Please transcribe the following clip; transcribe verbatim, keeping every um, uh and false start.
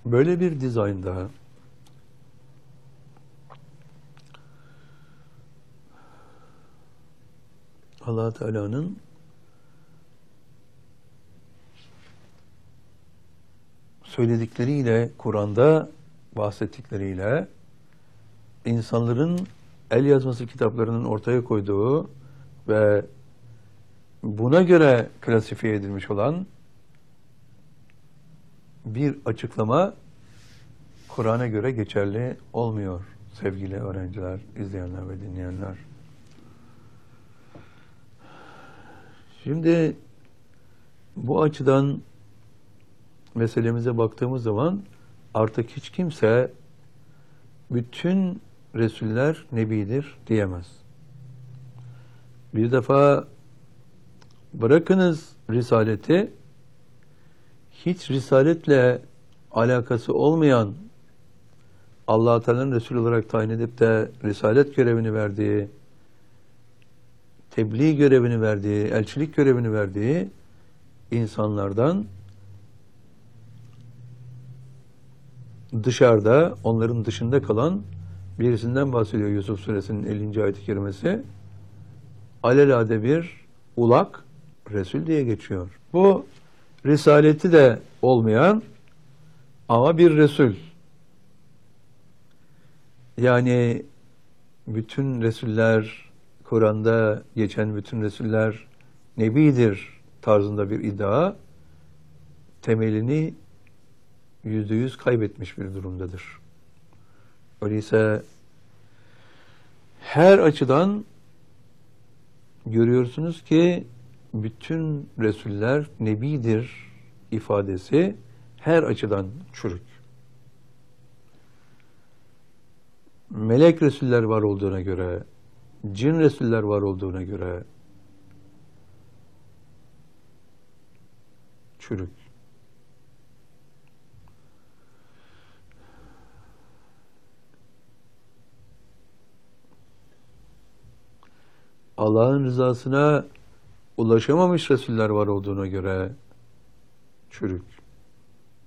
Böyle bir dizaynda Allah Teala'nın söyledikleriyle, Kur'an'da bahsettikleriyle insanların el yazması kitaplarının ortaya koyduğu ve buna göre klasifiye edilmiş olan bir açıklama Kur'an'a göre geçerli olmuyor sevgili öğrenciler, izleyenler ve dinleyenler. Şimdi bu açıdan meselemize baktığımız zaman artık hiç kimse bütün Resuller Nebidir diyemez. Bir defa bırakınız Risaleti, hiç Risaletle alakası olmayan Allah-u Teala'nın Resulü olarak tayin edip de Risalet görevini verdiği, tebliğ görevini verdiği, elçilik görevini verdiği insanlardan dışarıda, onların dışında kalan birisinden bahsediyor Yusuf Suresinin ellinci ayet-i kerimesi. Alelade bir ulak, Resul diye geçiyor. Bu Risaleti de olmayan ama bir Resul. Yani bütün Resuller, Kur'an'da geçen bütün Resuller Nebidir tarzında bir iddia temelini yüzde yüz kaybetmiş bir durumdadır. Öyleyse her açıdan görüyorsunuz ki bütün Resuller Nebidir ifadesi her açıdan çürük. Melek Resuller var olduğuna göre, cin Resuller var olduğuna göre çürük. Allah'ın rızasına ulaşamamış Resuller var olduğuna göre çürük.